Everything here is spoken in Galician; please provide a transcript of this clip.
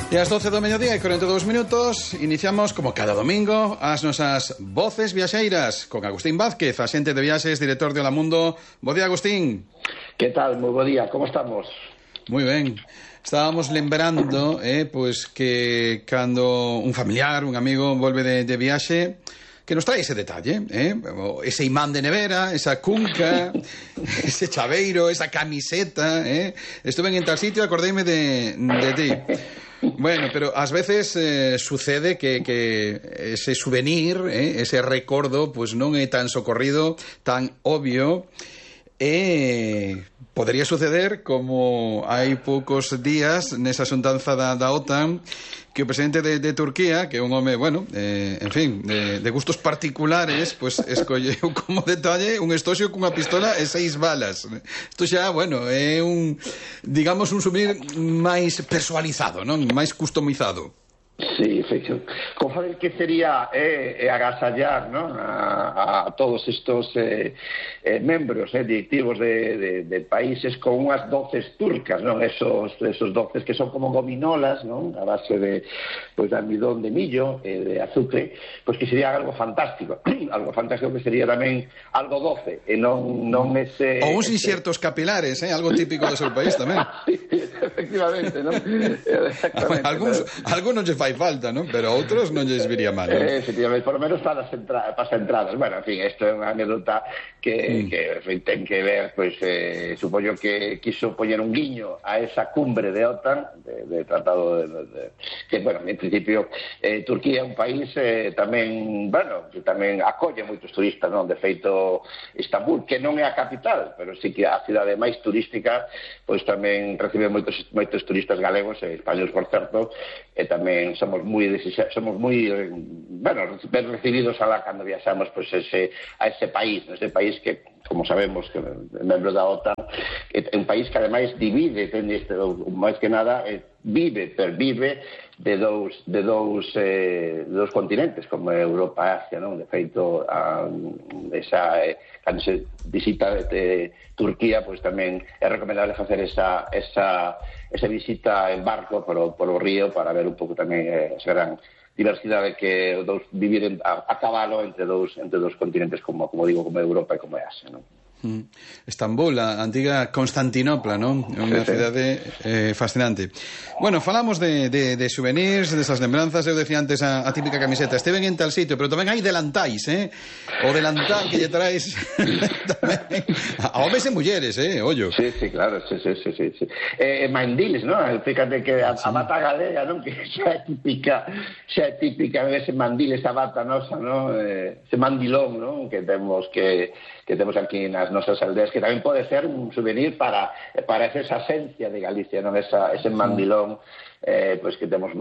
E ás 12 do mediodía e 42 minutos iniciamos, como cada domingo, as nosas voces viaxeiras con Agustín Vázquez, axente de viaxes, director de Hola Mundo. Bo día, Agustín. Que tal? Moi bo día, como estamos? Moi ben. Estábamos lembrando pois que cando un familiar, un amigo volve de viaxe, que nos trae ese detalle, ese imán de nevera, esa cunca, ese chaveiro, esa camiseta, estuve en tal sitio, acordeime de ti. Bueno, pero ás veces sucede que ese souvenir, ese recordo, pues non é tan socorrido, tan obvio. Podería suceder como hai poucos días nesa xuntanza da OTAN, que o presidente de Turquía, que é un home, bueno, en fin, de gustos particulares, pues escolleu como detalle un estoxo cunha pistola e 6 balas. Isto xa, bueno, é un, digamos, un souvenir máis personalizado, non? Máis customizado. Sí, efectivo. Como saben que sería agasallar, ¿no?, a todos estos membros directivos de países con unhas doces turcas, ¿no? Esos doces que son como gominolas, ¿no?, a base de almidón de millo, de azúcar, pues que sería algo fantástico. Algo fantástico que sería tamén algo doce, e non ese... Ou uns inxertos capilares, algo típico do seu país tamén. Sí, efectivamente, ¿no? Exactamente. Algunos lle fai falta, ¿no? Pero a outros non lles viría mal, ¿no? Efectivamente, por lo menos para as entradas. Bueno, en fin, isto é unha anécdota que en fin, ten que ver, pues, supoño que quiso poñer un guiño a esa cumbre de OTAN, de tratado que, bueno, en principio, Turquía é un país tamén, bueno, que tamén acolle moitos turistas, non? De feito, Istambul, que non é a capital, pero sí que a cidade máis turística, pois tamén recibe moitos turistas galegos e españoles, por certo, e tamén somos moi bueno, ben recibidos alá cando viaxamos pues a ese país que, como sabemos, que é membro da OTAN, é un país que ademais divide, máis que nada, pervive de dous continentes, como Europa e Asia, non? De feito, cando se visita Turquía, pois tamén é recomendable facer esa visita en barco polo río para ver un pouco tamén esa gran diversidade que vivir a cabalo entre dous continentes, como digo, como Europa e como Asia, non? Estambul, a antiga Constantinopla, non? É unha cidade fascinante. Bueno, falamos de souvenirs, desas lembranzas. Eu decía antes a típica camiseta, esteven en tal sitio, pero tamén hai delantais, o delantal que lle traes tamén a homes e mulleres, ollo. Sí, claro, sí. Mandiles, non? Fíjate que a bata galega, non? Que xa é típica ese mandil, esa bata nosa, non? Ese mandilón, non? Que temos aquí nas nosas aldeas, que tamén pode ser un souvenir para esa esencia de Galicia, non? Ese mandilón, pois que temos